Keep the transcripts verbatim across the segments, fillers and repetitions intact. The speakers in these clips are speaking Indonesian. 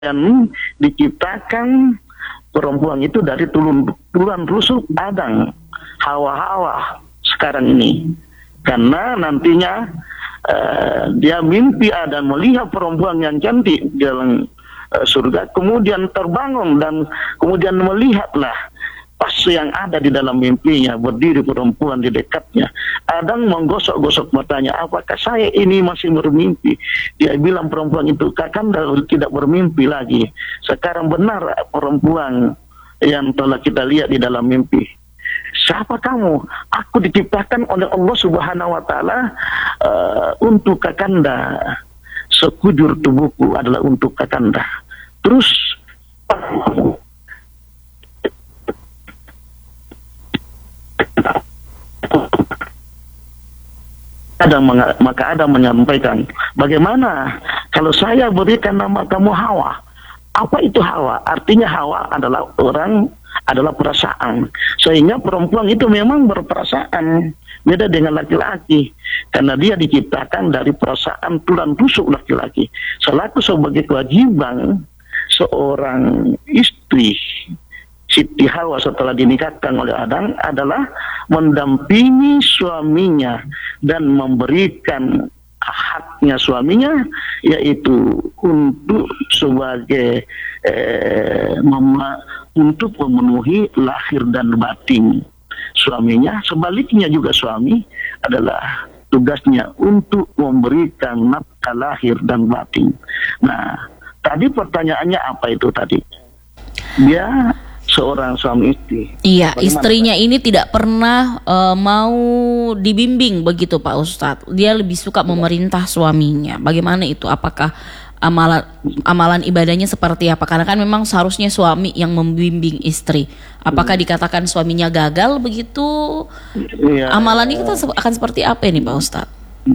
dan diciptakan perempuan itu dari tulun, tulang rusuk Adam, Hawa-Hawa sekarang ini. Karena nantinya uh, dia mimpi Adam melihat perempuan yang cantik di dalam uh, surga, kemudian terbangun dan kemudian melihatlah pas yang ada di dalam mimpinya, berdiri perempuan di dekatnya. Adam menggosok-gosok matanya, apakah saya ini masih bermimpi? Dia bilang perempuan itu, Kakanda tidak bermimpi lagi. Sekarang benar perempuan yang telah kita lihat di dalam mimpi. Siapa kamu? Aku diciptakan oleh Allah Subhanahu wa Ta'ala uh, untuk Kakanda. Sekujur tubuhku adalah untuk Kakanda. Terus Adam, maka Adam menyampaikan, bagaimana kalau saya berikan nama kamu Hawa? Apa itu Hawa? Artinya Hawa adalah orang, adalah perasaan. Sehingga perempuan itu memang berperasaan, beda dengan laki-laki, karena dia diciptakan dari perasaan tulang rusuk laki-laki. Selaku sebagai kewajiban seorang istri, Siti Hawa setelah dinikahkan oleh Adam adalah mendampingi suaminya dan memberikan haknya suaminya, yaitu untuk sebagai eh, mema, untuk memenuhi lahir dan batin suaminya. Sebaliknya juga suami adalah tugasnya untuk memberikan nafkah lahir dan batin. Nah, tadi pertanyaannya apa itu tadi? Dia seorang suami istri. Iya, bagaimana, istrinya Pak? ini tidak pernah uh, mau dibimbing begitu Pak Ustadz. Dia lebih suka memerintah suaminya. Bagaimana itu? Apakah amalan amalan ibadahnya seperti apa? Karena kan memang seharusnya suami yang membimbing istri. Apakah hmm. dikatakan suaminya gagal begitu? Ya, amalannya kita akan seperti apa ini Pak Ustadz?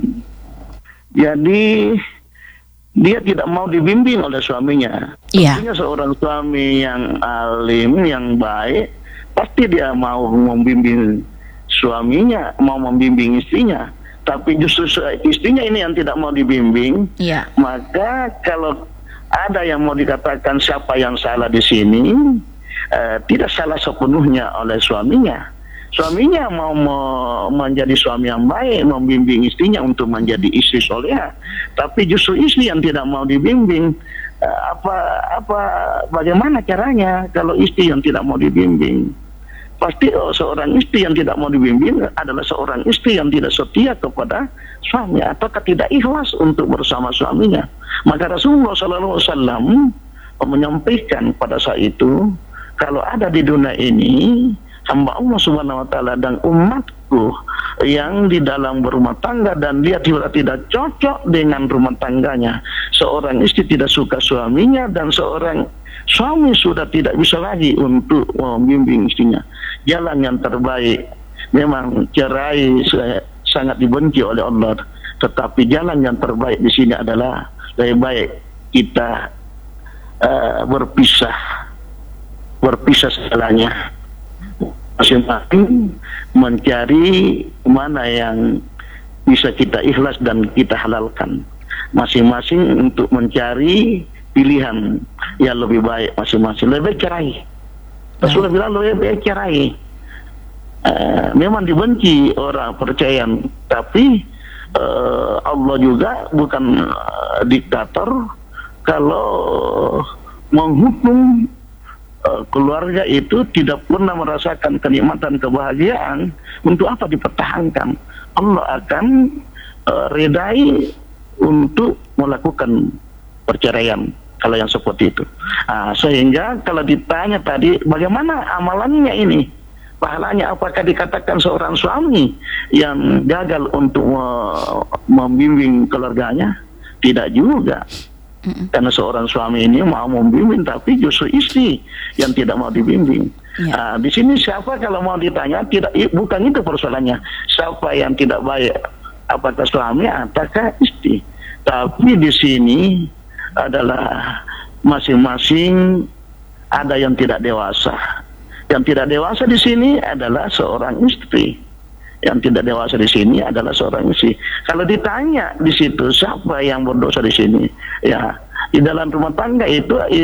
Jadi dia tidak mau dibimbing oleh suaminya. Iya. Tentunya seorang suami yang alim, yang baik, pasti dia mau membimbing suaminya, mau membimbing istrinya. Tapi justru istrinya ini yang tidak mau dibimbing. Iya. Maka kalau ada yang mau dikatakan siapa yang salah di sini, eh, tidak salah sepenuhnya oleh suaminya. Suaminya mau menjadi suami yang baik, membimbing istrinya untuk menjadi istri soleha, tapi justru istri yang tidak mau dibimbing. Apa apa bagaimana caranya kalau istri yang tidak mau dibimbing? Pasti oh, seorang istri yang tidak mau dibimbing adalah seorang istri yang tidak setia kepada suami, ataukah tidak ikhlas untuk bersama suaminya. Maka Rasulullah shallallahu alaihi wasallam menyampaikan pada saat itu, kalau ada di dunia ini hamba Allah Subhanahu wa Ta'ala dan umatku yang di dalam berumah tangga dan dia tidak tidak cocok dengan rumah tangganya, seorang istri tidak suka suaminya dan seorang suami sudah tidak bisa lagi untuk membimbing istrinya, jalan yang terbaik memang cerai sangat dibenci oleh Allah, tetapi jalan yang terbaik di sini adalah lebih baik kita uh, berpisah berpisah segalanya, masing-masing mencari mana yang bisa kita ikhlas dan kita halalkan, masing-masing untuk mencari pilihan yang lebih baik masing-masing. Lebih baik cerai. Rasulullah bilang lebih baik cerai. Uh, memang dibenci orang percaya, tapi uh, Allah juga bukan uh, diktator. Kalau menghukum keluarga itu tidak pernah merasakan kenikmatan kebahagiaan, untuk apa dipertahankan? Allah akan uh, redai untuk melakukan perceraian kalau yang seperti itu. Nah, sehingga kalau ditanya tadi bagaimana amalannya ini, pahalanya, apakah dikatakan seorang suami yang gagal untuk uh, membimbing keluarganya? Tidak juga. Karena seorang suami ini mau membimbing, tapi justru istri yang tidak mau dibimbing. Ya. Nah, di sini siapa kalau mau ditanya, tidak, bukan itu persoalannya. Siapa yang tidak baik, apakah suami ataukah istri? Tapi di sini adalah masing-masing ada yang tidak dewasa. Yang tidak dewasa di sini adalah seorang istri. Yang tidak dewasa di sini adalah seorang istri. Kalau ditanya di situ siapa yang berdosa di sini, ya di dalam rumah tangga itu